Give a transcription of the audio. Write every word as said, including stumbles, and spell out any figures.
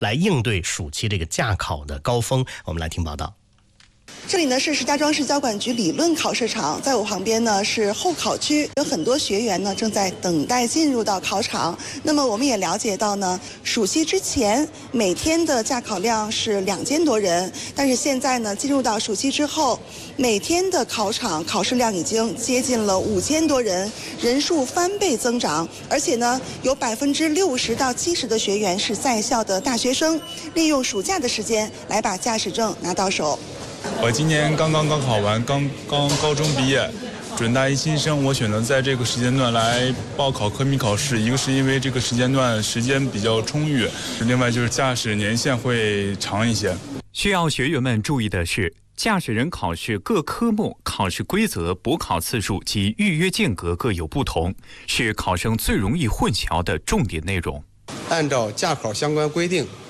来应对暑期这个驾考的高峰。我们来听报道。 这里呢是石家庄市交管局理论考试场，在我旁边呢是候考区，有很多学员呢正在等待进入到考场。那么我们也了解到呢，暑期之前每天的驾考量是两千多人，但是现在呢进入到暑期之后，每天的考场考试量已经接近了五千多人，人数翻倍增长，而且呢有百分之六十到七十的学员是在校的大学生，利用暑假的时间来把驾驶证拿到手。 我今年刚刚高考完，刚刚高中毕业，准大一新生。我选择在这个时间段来报考科目考试，一个是因为这个时间段时间比较充裕，另外就是驾驶年限会长一些。 需要学员们注意的是，驾驶人考试各科目考试规则、补考次数及预约间隔各有不同，是考生最容易混淆的重点内容。 按照驾考相关规定，